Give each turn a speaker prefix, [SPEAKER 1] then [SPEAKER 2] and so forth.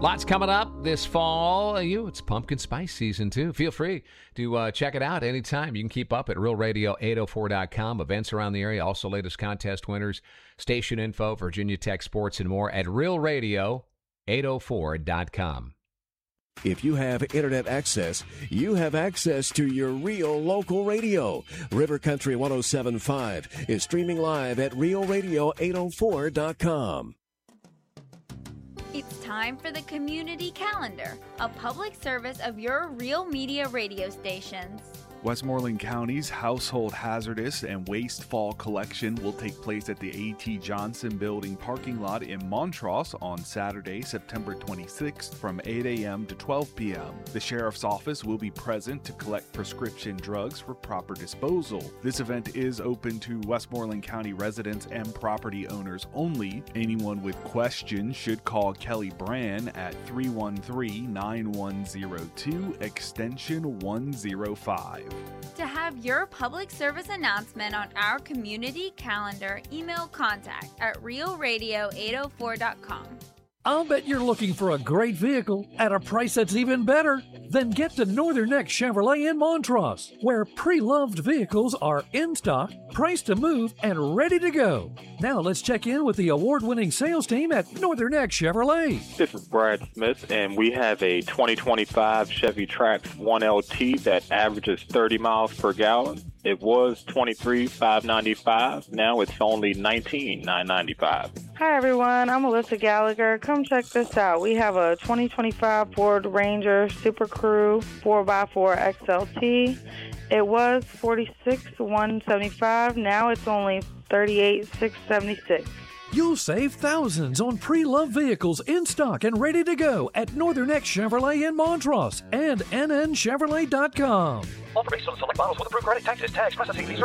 [SPEAKER 1] Lots coming up this fall. It's pumpkin spice season, too. Feel free to check it out anytime. You can keep up at realradio804.com. Events around the area, also latest contest winners, station info, Virginia Tech sports, and more at realradio804.com.
[SPEAKER 2] If you have internet access, you have access to your real local radio. River Country 107.5 is streaming live at realradio804.com.
[SPEAKER 3] It's time for the Community Calendar, a public service of your Real Media radio stations.
[SPEAKER 4] Westmoreland County's Household Hazardous and Waste Fall Collection will take place at the A.T. Johnson Building parking lot in Montrose on Saturday, September 26th from 8 a.m. to 12 p.m. The Sheriff's Office will be present to collect prescription drugs for proper disposal. This event is open to Westmoreland County residents and property owners only. Anyone with questions should call Kelly Brand at 313-9102, extension 105.
[SPEAKER 3] To have your public service announcement on our community calendar, email contact at realradio804.com.
[SPEAKER 5] I'll bet you're looking for a great vehicle at a price that's even better. Then get to Northern Neck Chevrolet in Montrose, where pre-loved vehicles are in stock, priced to move, and ready to go. Now let's check in with the award-winning sales team at Northern Neck Chevrolet.
[SPEAKER 6] This is Brad Smith, and we have a 2025 Chevy Trax 1LT that averages 30 miles per gallon. It was $23,595. Now it's only $19,995.
[SPEAKER 7] Hi, everyone. I'm Melissa Gallagher. Come check this out. We have a 2025 Ford Ranger Super Crew 4x4 XLT. It was $46,175. Now it's only $38,676.
[SPEAKER 5] You'll save thousands on pre-loved vehicles in stock and ready to go at Northern Neck Chevrolet in Montrose and nnchevrolet.com.
[SPEAKER 8] Offer based on select models with approved credit, taxes, tax, processing fees,